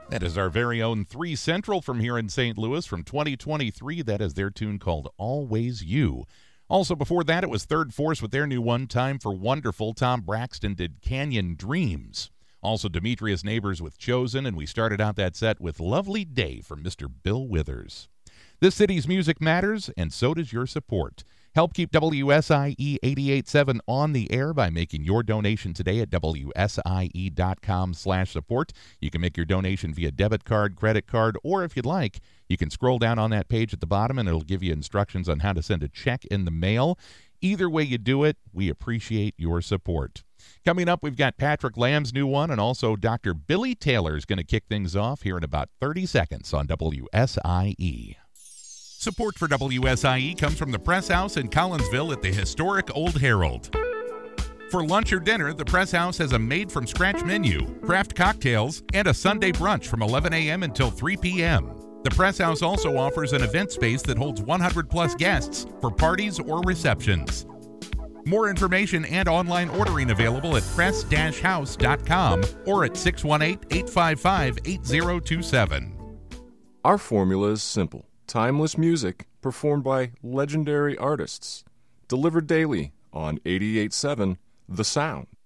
That is our very own 3 Central from here in St. Louis from 2023. That is their tune called Always You. Also before that, it was Third Force with their new one, Time for Wonderful. Tom Braxton did Canyon Dreams. Also Demetrius Neighbors with Chosen, and we started out that set with Lovely Day from Mr. Bill Withers. This city's music matters, and so does your support. Help keep WSIE 88.7 on the air by making your donation today at WSIE.com/support. You can make your donation via debit card, credit card, or if you'd like, you can scroll down on that page at the bottom and it'll give you instructions on how to send a check in the mail. Either way you do it, we appreciate your support. Coming up, we've got Patrick Lamb's new one, and also Dr. Billy Taylor is going to kick things off here in about 30 seconds on WSIE. Support for WSIE comes from the Press House in Collinsville at the historic Old Herald. For lunch or dinner, the Press House has a made-from-scratch menu, craft cocktails, and a Sunday brunch from 11 a.m. until 3 p.m. The Press House also offers an event space that holds 100-plus guests for parties or receptions. More information and online ordering available at press-house.com or at 618-855-8027. Our formula is simple. Timeless music performed by legendary artists. Delivered daily on 88.7 The Sound.